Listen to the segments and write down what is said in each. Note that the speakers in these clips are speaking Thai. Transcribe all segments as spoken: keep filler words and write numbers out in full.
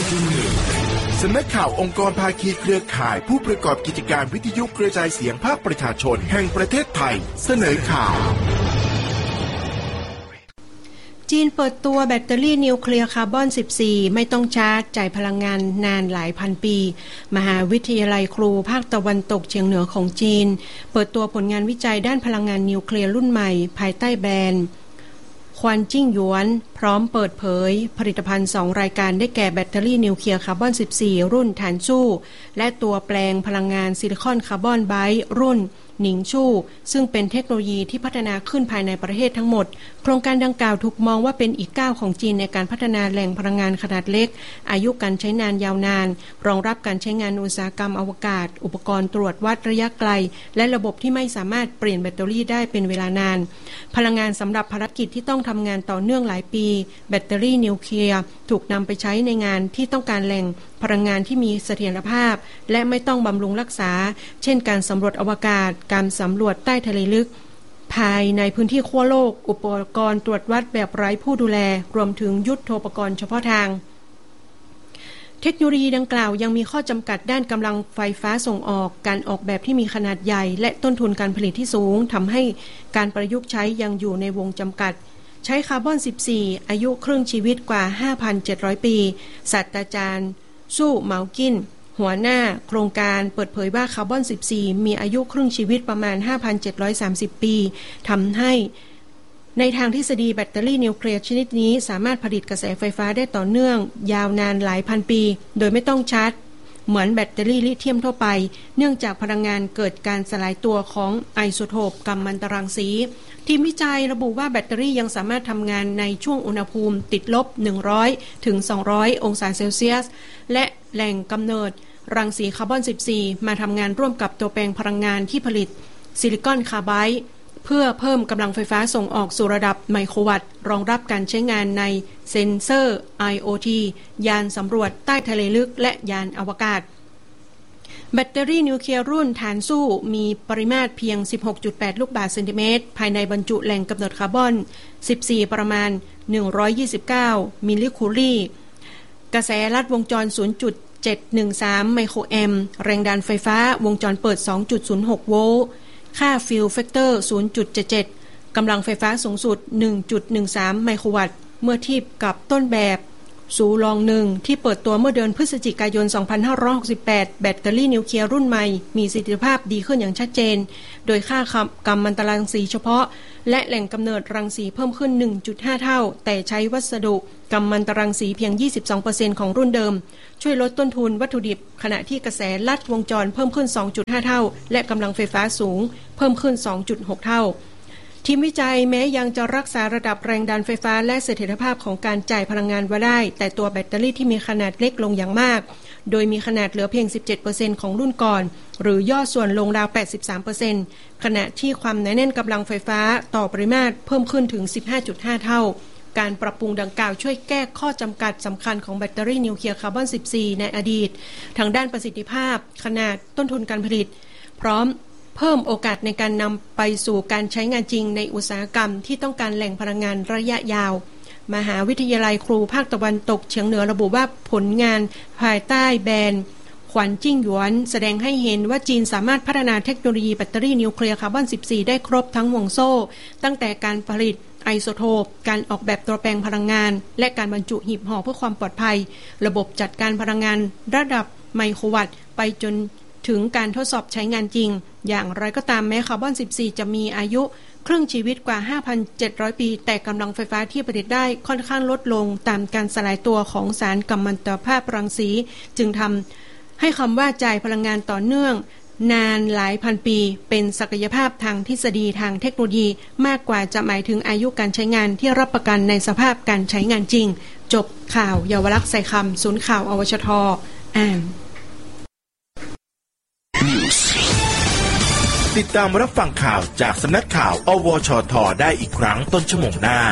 สำนักข่าวองค์กรภาคีเครือข่ายผู้ประกอบกิจการวิทยุกระจายเสียงภาคประชาชนแห่งประเทศไทยเสนอข่าวจีนเปิดตัวแบตเตอรี่นิวเคลียร์คาร์บอนสิบสี่ไม่ต้องชาร์จจ่ายพลังงานนานหลายพันปีมหาวิทยาลัยครูภาคตะวันตกเฉียงเหนือของจีนเปิดตัวผลงานวิจัยด้านพลังงานนิวเคลียร์รุ่นใหม่ภายใต้แบรนด์ควันจิ้งหยวนพร้อมเปิดเผยผลิตภัณฑ์สองรายการได้แก่แบตเตอรี่นิวเคลียร์คาร์บอนสิบสี่รุ่นฐานชู่และตัวแปลงพลังงานซิลิคอนคาร์บอนไบต์รุ่นหนิงชู่ซึ่งเป็นเทคโนโลยีที่พัฒนาขึ้นภายในประเทศทั้งหมดโครงการดังกล่าวถูกมองว่าเป็นอีกก้าวของจีนในการพัฒนาแหล่งพลังงานขนาดเล็กอายุการใช้งานยาวนานรองรับการใช้งานอุตสาหกรรมอวกาศอุปกรณ์ตรวจวัดระยะไกลและระบบที่ไม่สามารถเปลี่ยนแบตเตอรี่ได้เป็นเวลานานพลังงานสำหรับภารกิจที่ต้องทำงานต่อเนื่องหลายปีแบตเตอรี่นิวเคลียร์ถูกนำไปใช้ในงานที่ต้องการแหล่งพลังงานที่มีเสถียรภาพและไม่ต้องบำรุงรักษาเช่นการสำรวจอวกาศการสำรวจใต้ทะเลลึกภายในพื้นที่ขั้วโลกอุปกรณ์ตรวจวัดแบบไร้ผู้ดูแลรวมถึงยุทโธปกรณ์เฉพาะทางเทคโนโลยีดังกล่าวยังมีข้อจำกัดด้านกำลังไฟฟ้าส่งออกการออกแบบที่มีขนาดใหญ่และต้นทุนการผลิตที่สูงทำให้การประยุกต์ใช้ยังอยู่ในวงจำกัดใช้คาร์บอนสิบสี่อายุครึ่งชีวิตกว่า ห้าพันเจ็ดร้อย ปีศาสตราจารย์สู้เหมากินหัวหน้าโครงการเปิดเผยว่าคาร์บอนสิบสี่มีอายุครึ่งชีวิตประมาณ ห้าพันเจ็ดร้อยสามสิบ ปีทำให้ในทางทฤษฎีแบตเตอรี่นิวเคลียร์ชนิดนี้สามารถผลิตกระแสไฟฟ้าได้ต่อเนื่องยาวนานหลายพันปีโดยไม่ต้องชาร์จเหมือนแบตเตอรี่ลิเธียมทั่วไปเนื่องจากพลังงานเกิดการสลายตัวของไอโซโทปกัมมันตรังสีทีมวิจัยระบุว่าแบตเตอรี่ยังสามารถทำงานในช่วงอุณหภูมิติดลบหนึ่งร้อยถึงสองร้อยองศาเซลเซียสและแหล่งกำเนิดรังสีคาร์บอนสิบสี่มาทำงานร่วมกับตัวแปลงพลังงานที่ผลิตซิลิคอนคาร์ไบด์เพื่อเพิ่มกำลังไฟฟ้าส่งออกสู่ระดับไมโครวัตต์รองรับการใช้งานในเซ็นเซอร์ ไอ โอ ที ยานสำรวจใต้ทะเลลึกและยานอวกาศแบตเตอรี่นิวเคลียร์รุ่นฐานสู้มีปริมาตรเพียง สิบหกจุดแปด ลูกบาศก์เซนติเมตรภายในบรรจุแหล่งกำเนิดคาร์บอนสิบสี่ประมาณหนึ่งร้อยยี่สิบเก้ามิลลิคูรีกระแสลัดวงจร ศูนย์จุดเจ็ดหนึ่งสาม ไมโครแอมป์แรงดันไฟฟ้าวงจรเปิด สองจุดศูนย์หก โวลต์ค่าฟิลแฟกเตอร์ ศูนย์จุดเจ็ดเจ็ด กำลังไฟฟ้าสูงสุด หนึ่งจุดหนึ่งสาม ไมโครวัตต์เมื่อเทียบกับต้นแบบซูลองหนึ่งที่เปิดตัวเมื่อเดือนพฤศจิกายน สองพันห้าร้อยหกสิบแปด แบตเตอรี่นิวเคลียร์รุ่นใหม่มีประสิทธิภาพดีขึ้นอย่างชัดเจนโดยค่ากัมมันตรังสีเฉพาะและแหล่งกำเนิดรังสีเพิ่มขึ้น หนึ่งจุดห้า เท่าแต่ใช้วัสดุกัมมันตรังสีเพียง ยี่สิบสองเปอร์เซ็นต์ ของรุ่นเดิมช่วยลดต้นทุนวัตถุดิบขณะที่กระแสลัดวงจรเพิ่มขึ้น สองจุดห้า เท่าและกำลังไฟฟ้าสูงเพิ่มขึ้น สองจุดหก เท่าทีมวิจัยแม้ยังจะรักษาระดับแรงดันไฟฟ้าและเสถียรภาพของการจ่ายพลังงานไว้ได้แต่ตัวแบตเตอรี่ที่มีขนาดเล็กลงอย่างมากโดยมีขนาดเหลือเพียง สิบเจ็ดเปอร์เซ็นต์ ของรุ่นก่อนหรือย่อส่วนลงราว แปดสิบสามเปอร์เซ็นต์ ขณะที่ความหนาแน่นกำลังไฟฟ้าต่อปริมาตรเพิ่มขึ้นถึง สิบห้าจุดห้า เท่าการปรับปรุงดังกล่าวช่วยแก้ข้อจำกัดสำคัญของแบตเตอรี่นิวเคลียร์คาร์บอนสิบสี่ในอดีตทางด้านประสิทธิภาพขนาดต้นทุนการผลิตพร้อมเพิ่มโอกาสในการนำไปสู่การใช้งานจริงในอุตสาหกรรมที่ต้องการแหล่งพลังงานระยะยาวมหาวิทยาลัยครูภาคตะวันตกเฉียงเหนือระบุว่าผลงานภายใต้แบรนด์ขวัญจิ้งหยวนแสดงให้เห็นว่าจีนสามารถพัฒนาเทคโนโลยีแบตเตอรี่นิวเคลียร์คาร์บอนสิบสี่ได้ครบทั้งห่วงโซ่ตั้งแต่การผลิตไอโซโทปการออกแบบตัวแปลงพลังงานและการบรรจุหีบห่อเพื่อความปลอดภัยระบบจัดการพลังงานระดับไมโครวัตต์ไปจนถึงการทดสอบใช้งานจริงอย่างไรก็ตามแม้คาร์บอนสิบสี่จะมีอายุครึ่งชีวิตกว่า ห้าพันเจ็ดร้อย ปีแต่กำลังไฟฟ้าที่ผลิตได้ค่อนข้างลดลงตามการสลายตัวของสารกัมมันตภาพรังสีจึงทำให้คำว่าจ่ายพลังงานต่อเนื่องนานหลายพันปีเป็นศักยภาพทางทฤษฎีทางเทคโนโลยีมากกว่าจะหมายถึงอายุการใช้งานที่รับประกันในสภาพการใช้งานจริงจบข่าวเยาวลักษณ์ใส่คำศูนย์ข่าวอวชทอ่านติดตามรับฟังข่าวจากสำนักข่าวอวชทได้อีกครั้งต้นชั่วโมงหน้า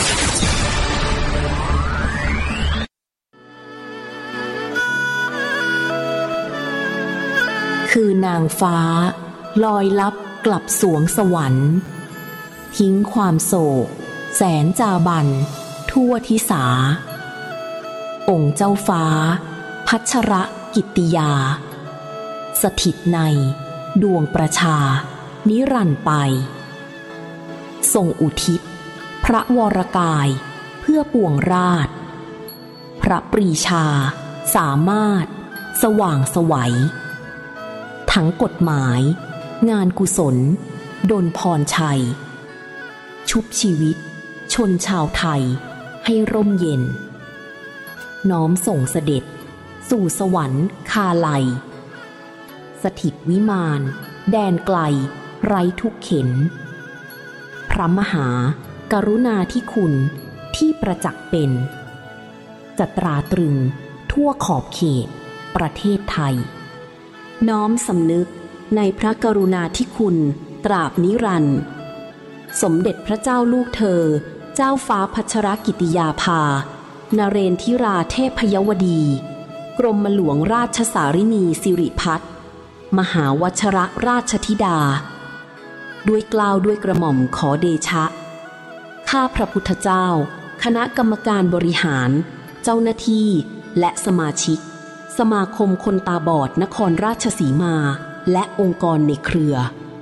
คือนางฟ้าลอยลับกลับสวงสวรรค์ทิ้งความโศกแสนจาบันทั่วทิสาองค์เจ้าฟ้าพัชรกิตติยาสถิตในดวงประชานิรันดร์ไปทรงอุทิศพระวรกายเพื่อปวงราชพระปรีชาสามารถสว่างไสวทั้งกฎหมายงานกุศลดลพรชัยชุบชีวิตชนชาวไทยให้ร่มเย็นน้อมส่งเสด็จสู่สวรรค์คาลัยสถิตวิมานแดนไกลไร้ทุกเข็นพระมหากรุณาธิคุณที่ประจักษ์เป็นจะตราตรึงทั่วขอบเขตประเทศไทยน้อมสำนึกในพระกรุณาธิคุณตราบนิรันดร์สมเด็จพระเจ้าลูกเธอเจ้าฟ้าพัชรกิติยาภานเรนทิราเทพยวดีกรมหลวงราชสารินีสิริพัฒน์มหาวชรราชธิดาด้วยเกล้าด้วยกระหม่อมขอเดชะข้าพระพุทธเจ้าคณะกรรมการบริหารเจ้าหน้าที่และสมาชิกสมาคมคนตาบอดนครราชสีมาและองค์กรในเครือ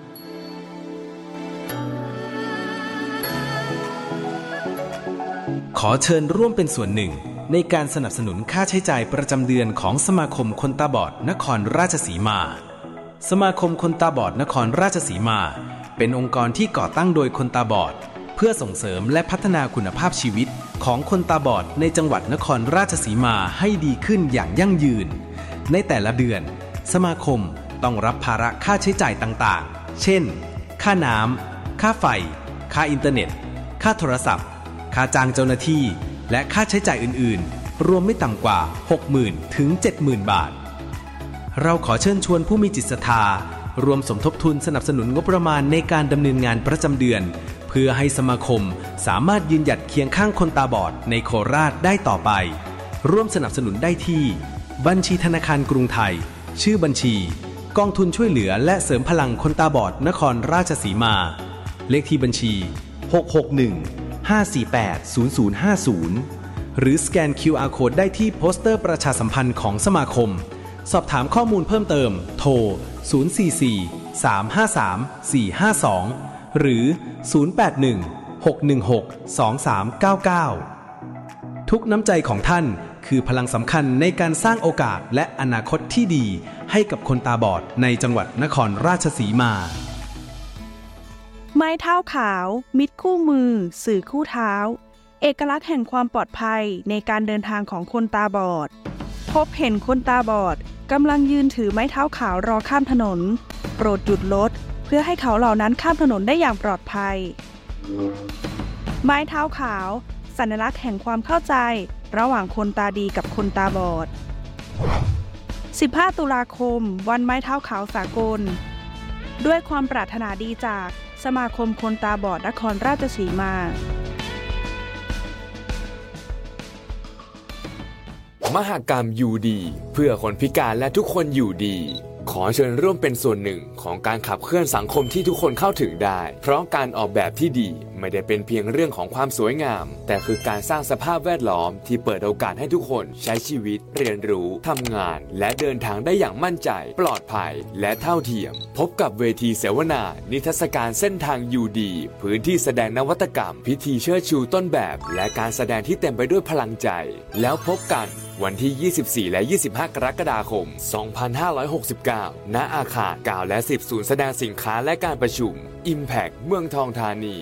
ขอเชิญร่วมเป็นส่วนหนึ่งในการสนับสนุนค่าใช้จ่ายประจำเดือนของสมาคมคนตาบอดนครราชสีมาสมาคมคนตาบอดนครราชสีมาเป็นองค์กรที่ก่อตั้งโดยคนตาบอดเพื่อส่งเสริมและพัฒนาคุณภาพชีวิตของคนตาบอดในจังหวัดนครราชสีมาให้ดีขึ้นอย่างยั่งยืนในแต่ละเดือนสมาคมต้องรับภาระค่าใช้จ่ายต่างๆเช่นค่าน้ำค่าไฟค่าอินเทอร์เน็ตค่าโทรศัพท์ค่าจ้างเจ้าหน้าที่และค่าใช้จ่ายอื่นๆรวมไม่ต่ำกว่า หกหมื่น ถึง เจ็ดหมื่น บาทเราขอเชิญชวนผู้มีจิตศรัทธารวมสมทบทุนสนับสนุนงบประมาณในการดำเนินงานประจำเดือนเพื่อให้สมาคมสามารถยืนหยัดเคียงข้างคนตาบอดในโคราชได้ต่อไปร่วมสนับสนุนได้ที่บัญชีธนาคารกรุงไทยชื่อบัญชีกองทุนช่วยเหลือและเสริมพลังคนตาบอดนครราชสีมาเลขที่บัญชีหก หก หนึ่ง ห้า สี่ แปด ศูนย์ ศูนย์ ห้า ศูนย์หรือสแกน คิว อาร์ Code ได้ที่โปสเตอร์ประชาสัมพันธ์ของสมาคมสอบถามข้อมูลเพิ่มเติมโทรศูนย์ สี่ สี่ สาม ห้า สาม สี่ ห้า สองหรือศูนย์ แปด หนึ่ง หก หนึ่ง หก สอง สาม เก้า เก้าทุกน้ำใจของท่านคือพลังสำคัญในการสร้างโอกาสและอนาคตที่ดีให้กับคนตาบอดในจังหวัดนครราชสีมาไม้เท้าขาวมิตรคู่มือสื่อคู่เท้าเอกลักษณ์แห่งความปลอดภัยในการเดินทางของคนตาบอดพบเห็นคนตาบอดกำลังยืนถือไม้เท้าขาวรอข้ามถนนโปรดหยุดรถเพื่อให้เขาเหล่านั้นข้ามถนนได้อย่างปลอดภัยไม้เท้าขาวสัญลักษณ์แห่งความเข้าใจระหว่างคนตาดีกับคนตาบอดสิบห้าตุลาคมวันไม้เท้าขาวสากลด้วยความปรารถนาดีจากสมาคมคนตาบอดนครราชสีมามหกรรมอยู่ดีเพื่อคนพิการและทุกคนอยู่ดีขอเชิญร่วมเป็นส่วนหนึ่งของการขับเคลื่อนสังคมที่ทุกคนเข้าถึงได้เพราะการออกแบบที่ดีไม่ได้เป็นเพียงเรื่องของความสวยงามแต่คือการสร้างสภาพแวดล้อมที่เปิดโอกาสให้ทุกคนใช้ชีวิตเรียนรู้ทำงานและเดินทางได้อย่างมั่นใจปลอดภัยและเท่าเทียมพบกับเวทีเสวนานิทรรศการเส้นทางอยู่ดีพื้นที่แสดงนวัตกรรมพิธีเชิดชูต้นแบบและการแสดงที่เต็มไปด้วยพลังใจแล้วพบกันวันที่ยี่สิบสี่และยี่สิบห้ากรกฎาคมสองพันห้าร้อยหกสิบเก้าณอาคารเก้าและสิบศูนย์แสดงสินค้าและการประชุม Impact เมืองทองธานี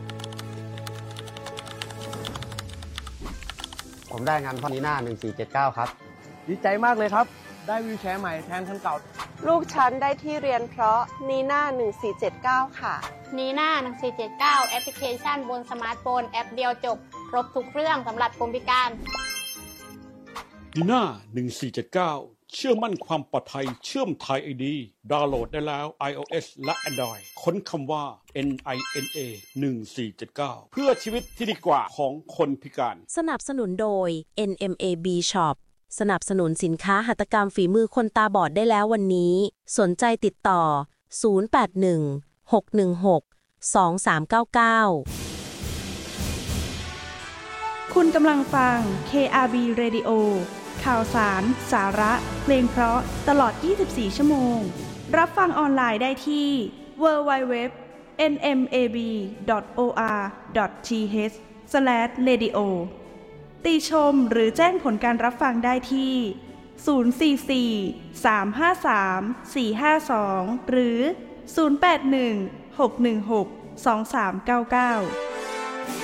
ผมได้งานพ่อนีน่าหนึ่งสี่เจ็ดเก้าครับดีใจมากเลยครับได้วีลแชร์ใหม่แทนคันเก่าลูกฉันได้ที่เรียนเพราะนีน่าหนึ่งสี่เจ็ดเก้าค่ะนีน่าหนึ่งสี่เจ็ดเก้าแอปพลิเคชันบนสมาร์ทโฟนแอปเดียวจบครบทุกเรื่องสำหรับคนพิการนีน่าหนึ่งสี่เจ็ดเก้าเชื่อมั่นความปลอดภัยเชื่อมไทย ไอ ดี ดาวน์โหลดได้แล้ว iOS และ Android ค้นคำว่า เอ็น ไอ เอ็น เอ หนึ่งสี่เจ็ดเก้า เพื่อชีวิตที่ดีกว่าของคนพิการสนับสนุนโดย เอ็น เอ็ม เอ บี Shop สนับสนุนสินค้าหัตถกรรมฝีมือคนตาบอดได้แล้ววันนี้สนใจติดต่อศูนย์ แปด หนึ่ง หก หนึ่ง หก สอง สาม เก้า เก้าคคุณกำลังฟัง เค อาร์ บี Radio ข่าวสาร สาระ เพลงเพราะตลอดยี่สิบสี่ชั่วโมงรับฟังออนไลน์ได้ที่ ดับเบิลยู ดับเบิลยู ดับเบิลยู ดอท เอ็น เอ็ม เอ บี ดอท โอ อาร์ ดอท ที เอช สแลช เรดิโอ ติชมหรือแจ้งผลการรับฟังได้ที่ ศูนย์ สี่ สี่ สาม ห้า สาม สี่ ห้า สอง หรือ ศูนย์ แปด หนึ่ง หก หนึ่ง หก สอง สาม เก้า เก้า